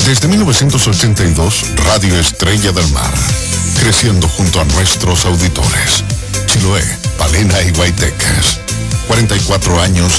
Desde 1982, Radio Estrella del Mar, creciendo junto a nuestros auditores. Chiloé, Palena y Guaytecas. 44 años